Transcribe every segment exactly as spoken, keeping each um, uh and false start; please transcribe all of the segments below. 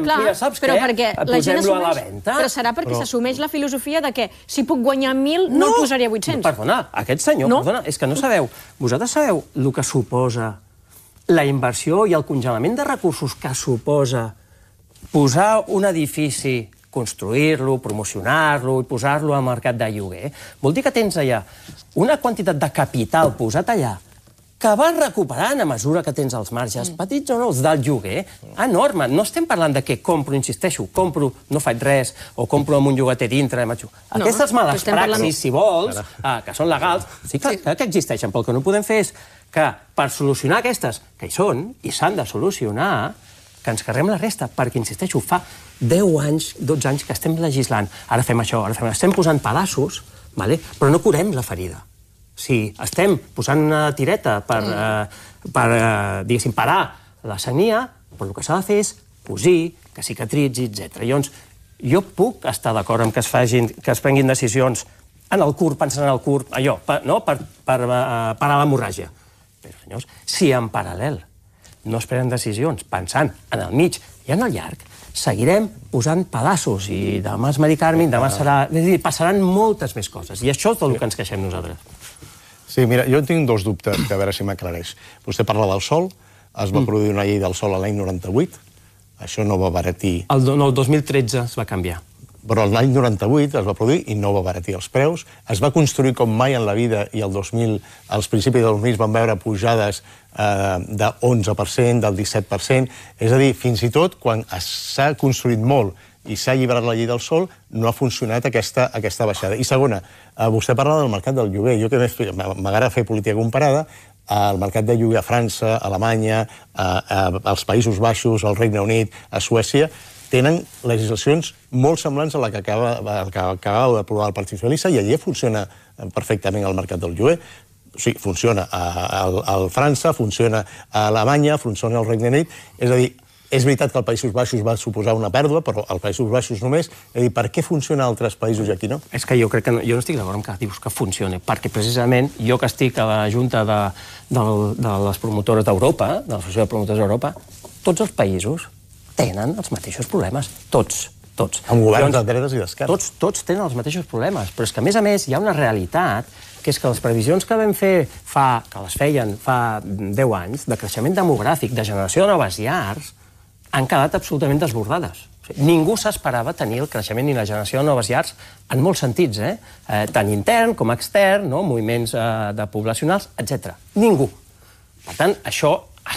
Mira, saps què? Posem-lo a la venda. Però serà perquè s'assumeix la filosofia de que si puc guanyar mil, no el posaré a vuit-cents. Perdona, aquest senyor, perdona, és que no sabeu. Vosaltres sabeu el que suposa la inversió i el congelament de recursos que suposa posar un edifici, construir-lo, promocionar-lo i posar-lo al mercat de lloguer? Vol dir que tens allà una quantitat de capital posat allà que vas recuperant a mesura que tens els marges, petits o no, els del lloguer, enorme. No estem parlant de que compro, insisteixo, compro, no faig res, o compro amb un llogater dintre. Aquestes males praxis, si vols, que són legals, sí que existeixen, però el que no podem fer és que per solucionar aquestes, que hi són, i s'han de solucionar, que ens carreguem la resta, perquè, insisteixo, fa deu anys, dotze anys que estem legislant. Ara fem això, ara fem això. Estem posant pedaços, però no curem la ferida. Si estem posant una tireta per, diguéssim, parar la sagnia, però el que s'ha de fer és cosir, que cicatritzi, etcètera. Llavors, jo puc estar d'acord amb que es prenguin decisions en el curt, pensant en el curt, allò, per parar l'hemorràgia. Però, senyors, si en paral·lel no es prenen decisions pensant en el mig i en el llarg, seguirem posant pedaços i demà es Mari Carmen, demà serà... És a dir, passaran moltes més coses. I això és del que ens queixem nosaltres. Sí, mira, jo tinc dos dubtes, que a veure si m'aclareix. Vostè parla del sol, es va produir una llei del sol l'any noranta-vuit, això no va abaratir... El dos mil tretze es va canviar. Però l'any noranta-vuit es va produir i no va abaratir els preus. Es va construir com mai en la vida i el dos mil, als principis del dos mil van veure pujades de onze per cent, del disset per cent. És a dir, fins i tot quan s'ha construït molt i s'ha alliberat la llei del sol, no ha funcionat aquesta baixada. I segona, vostè parla del mercat del lloguer. Jo que m'agrada fer política comparada, el mercat de lloguer a França, a Alemanya, als Països Baixos, al Regne Unit, a Suècia, tenen legislacions molt semblants a la que acaba d'aprovar el Partit Socialista i allà funciona perfectament el mercat del lloguer. O sigui, funciona a França, funciona a Alemanya, funciona al Regne Unit. És a dir, és veritat que als Països Baixos va suposar una pèrdua, però als Països Baixos només. És a dir, per què funciona a altres països i aquí no? És que jo crec que jo no estic d'acord amb que dius que funcioni, perquè precisament jo que estic a la Junta de les promotores d'Europa, de l'Associació de Promotors d'Europa, tots els països tenen els mateixos problemes. Tots, tots. Amb governs de dretes i d'esquerres. Tots, tots tenen els mateixos problemes. Però és que, a més a més, hi ha una realitat, que és que les previsions que vam fer fa, que les feien fa deu anys, de creixement demogràfic, de generació de noves llars, han quedat absolutament desbordades. Ningú s'esperava tenir el creixement i la generació de noves llars en molts sentits, tant intern com extern, moviments poblacionals, etcètera. Ningú. Per tant, això ha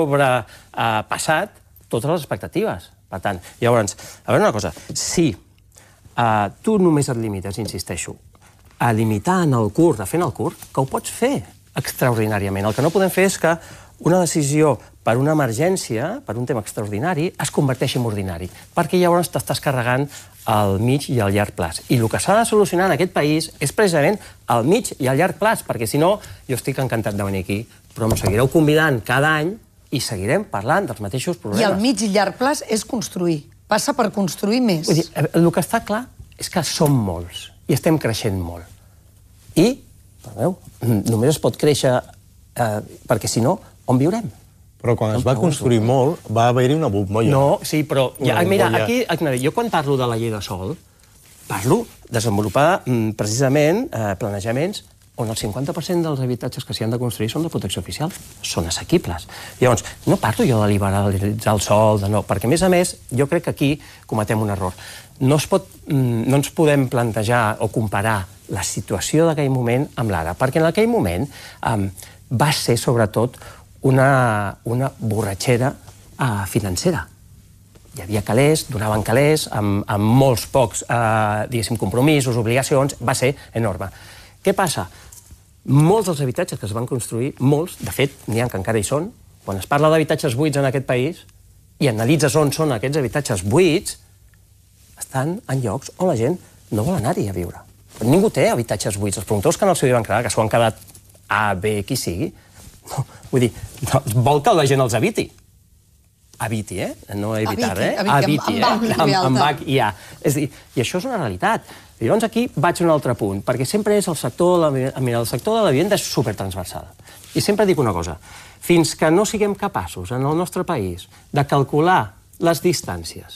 sobrepassat totes les expectatives. Per tant, llavors, a veure una cosa, si tu només et limites, insisteixo, a limitar en el curt, a fer en el curt, que ho pots fer extraordinàriament. El que no podem fer és que una decisió per una emergència, per un tema extraordinari, es converteixi en ordinari, perquè llavors t'estàs carregant al mig i al llarg plaç. I el que s'ha de solucionar en aquest país és precisament al mig i al llarg plaç, perquè si no, jo estic encantat de venir aquí, però em seguireu convidant cada any i seguirem parlant dels mateixos problemes. I el mig i llarg plaç és construir. Passa per construir més. Vull dir, el que està clar és que som molts i estem creixent molt. I, perdoneu, només es pot créixer perquè, si no, on viurem? Però quan es va construir molt, va haver-hi una bombolla. No, sí, però... Mira, aquí, jo quan parlo de la llei de sol, parlo de desenvolupar precisament planejaments on el cinquanta per cent dels habitatges que s'hi han de construir són de protecció oficial, són assequibles. Llavors, no parlo jo de liberalitzar el sòl, de no, perquè, a més a més, jo crec que aquí cometem un error. No ens podem plantejar o comparar la situació d'aquell moment amb l'ara, perquè en aquell moment va ser, sobretot, una borratxera financera. Hi havia calés, donaven calés, amb molts pocs, diguéssim, compromisos, obligacions, va ser enorme. Què passa? Molts dels habitatges que es van construir, molts, de fet, n'hi ha que encara hi són, quan es parla d'habitatges buits en aquest país i analitzes on són aquests habitatges buits, estan en llocs on la gent no vol anar-hi a viure. Ningú té habitatges buits. Els promotors que no s'hi van quedar, que s'ho han quedat A, B, qui sigui, vull dir, vol que la gent els habiti. Habiti, eh? No evitar, eh? Habiti, eh? Amb H i A. És a dir, i això és una realitat. I llavors aquí vaig a un altre punt, perquè sempre és el sector, mira, el sector de la vivenda és supertransversal. I sempre dic una cosa, fins que no siguem capaços en el nostre país de calcular les distàncies